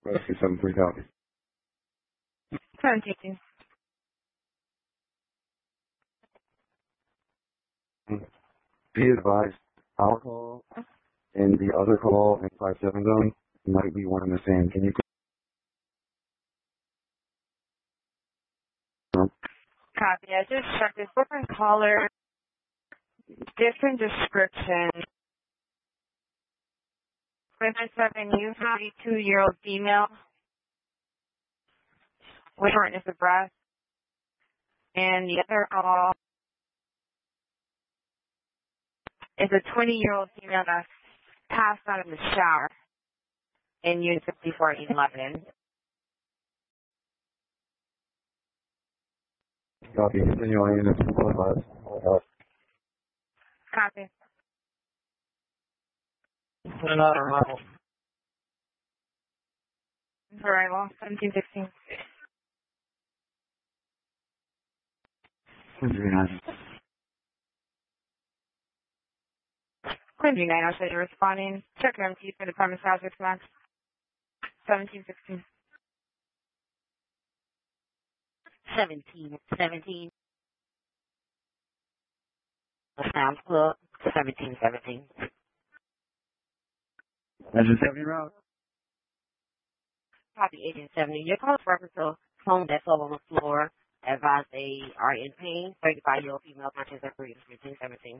Rescue 73 copy. 715. Be advised, our call and the other call in 57 zone might be one and the same. Can you confirm? Copy. I just checked. It's different caller, different description. 557, you have a 2-year-old female with shortness of breath. And the other call is a 20-year-old female that's passed out of the shower in unit 5411. Copy. Continue on unit 245. Copy. Another level. Arrival, 1716. 139. Quincy 9, said you're responding. Check your MT for the premise hazard max. 1716. 17. Sounds Club, 1717. Engine 70 route. Copy Agent 70. Your call is reference to home that's all on the floor. Advise they are in pain. 35-year-old female conscious of breathing. 1517.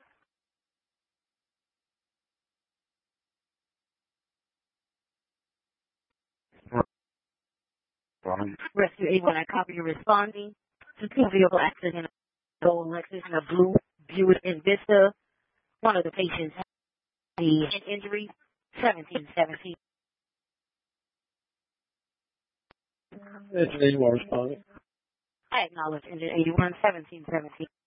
Rescue 81, I copy you responding to two vehicle accident, a gold Lexus and a blue Buick Envista. One of the patients had the head injury, 1717. Engine 81 responding. I acknowledge engine 81, 1717.